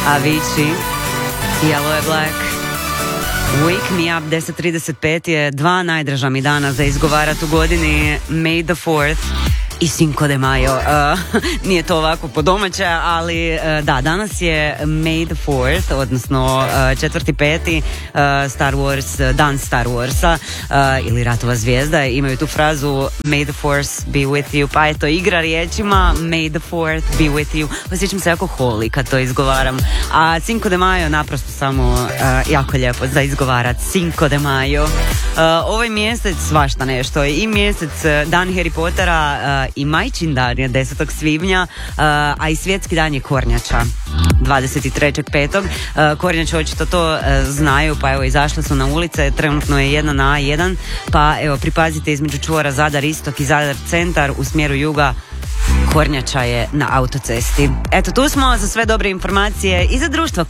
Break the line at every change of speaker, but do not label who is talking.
Avicii i Aloe Black. Wake Me Up 10.35 je dva najdraža mi dana za izgovarat u godini, May the 4th i Cinco de Mayo. Nije to ovako po domaće, ali da, danas je May the 4th, odnosno 4.5. Star Wars, dan Star Warsa ili Ratova zvijezda. Imaju tu frazu May the Force be with you, pa je to igra riječima May the 4th be with you. Osjećam se jako holy kad to izgovaram. A Cinco de Mayo naprosto samo jako lijepo za izgovarat. Cinco de Mayo. Ovaj mjesec svašta nešto. I mjesec dan Harry Pottera i majčin dan je 10. svibnja, a i svjetski dan je kornjača 23.5. Kornjače očito to znaju, pa evo izašle su na ulice, trenutno je jedna na A1, pa evo pripazite između čvora Zadar Istok i Zadar Centar u smjeru juga. Kornjača je na autocesti. Eto, tu smo za sve dobre informacije i za društvo